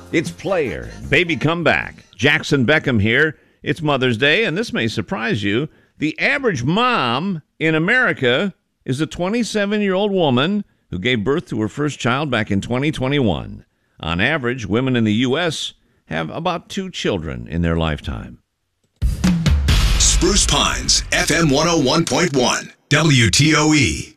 It's Player, Baby Come Back. Jackson Beckham here. It's Mother's Day, and this may surprise you. The average mom in America is a 27-year-old woman who gave birth to her first child back in 2021. On average, women in the U.S. have about 2 children in their lifetime. Spruce Pines, FM 101.1, WTOE.